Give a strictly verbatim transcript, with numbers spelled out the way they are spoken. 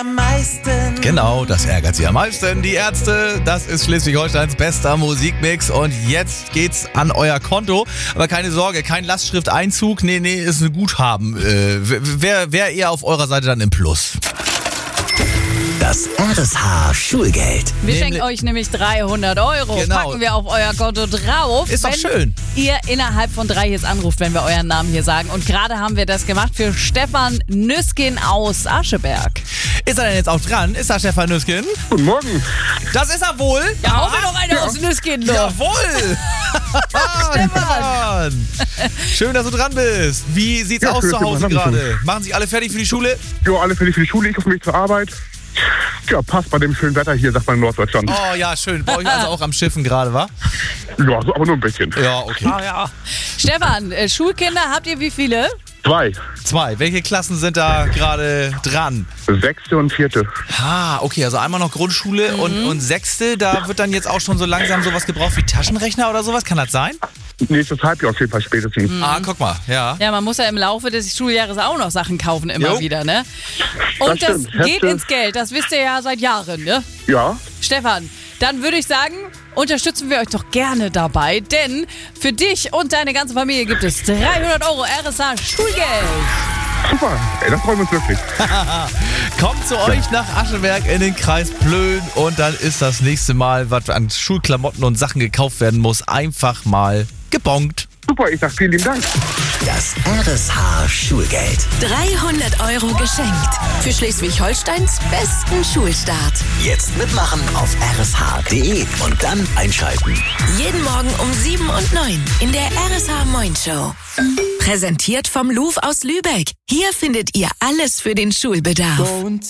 Am meisten. Genau, das ärgert sie am meisten. Die Ärzte, das ist Schleswig-Holsteins bester Musikmix und jetzt geht's an euer Konto. Aber keine Sorge, kein Lastschrifteinzug, nee, nee, ist ein Guthaben. Äh, wer, wer eher auf eurer Seite dann im Plus? Das R S H-Schulgeld. Wir Nämlich- schenken euch nämlich dreihundert Euro. Genau. Packen wir auf euer Konto drauf. Ist doch wenn schön. Ihr innerhalb von drei jetzt anruft, wenn wir euren Namen hier sagen. Und gerade haben wir das gemacht für Stefan Nüskin aus Ascheberg. Ist er denn jetzt auch dran? Ist da Stefan Nüskin? Guten Morgen. Das ist er wohl. Ja, hau mir doch eine aus Nüskin. Ja. Jawohl! Stefan! Schön, dass du dran bist. Wie sieht's Ja, aus schön, zu Hause Stefan. gerade? Machen sich alle fertig für die Schule? Jo, alle fertig für die Schule, ich auf dem Weg zur Arbeit. Ja, passt bei dem schönen Wetter hier, sagt man in Norddeutschland. Oh ja, schön. Bei euch also auch am Schiffen gerade, wa? Ja, so, aber nur ein bisschen. Ja, okay. Stefan, äh, Schulkinder habt ihr wie viele? Zwei. Zwei. Welche Klassen sind da gerade dran? Sechste und vierte. Ah, okay, also einmal noch Grundschule und, und Sechste. Da wird dann jetzt auch schon so langsam sowas gebraucht wie Taschenrechner oder sowas. Kann das sein? Nächstes Halbjahr auf jeden Fall spätestens. Ah, guck mal, ja. Ja, man muss ja im Laufe des Schuljahres auch noch Sachen kaufen, immer Jo. wieder, ne? Und das, stimmt. geht Hefte. ins Geld, das wisst ihr ja seit Jahren, ne? Ja. Stefan, dann würde ich sagen, unterstützen wir euch doch gerne dabei, denn für dich und deine ganze Familie gibt es dreihundert Euro R S H Schulgeld. Super. Ey, das freuen wir uns wirklich. Kommt zu euch nach Ascheberg in den Kreis Plön und dann ist das nächste Mal, was an Schulklamotten und Sachen gekauft werden muss, einfach mal gebongt. Super, ich sag vielen lieben Dank. Das R S H-Schulgeld. dreihundert Euro geschenkt. Für Schleswig-Holsteins besten Schulstart. Jetzt mitmachen auf r s h punkt d e und dann einschalten. Jeden Morgen um sieben und neun in der R S H Moin Show. Präsentiert vom Louvre aus Lübeck. Hier findet ihr alles für den Schulbedarf. Und